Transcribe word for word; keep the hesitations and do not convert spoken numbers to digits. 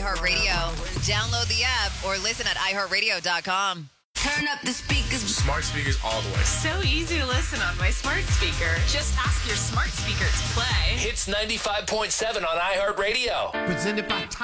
iHeartRadio. Download the app or listen at i heart radio dot com. Turn up the speakers. Smart speakers all the way. So easy to listen on my smart speaker. Just ask your smart speaker to play. Hits ninety-five point seven on iHeartRadio. Presented by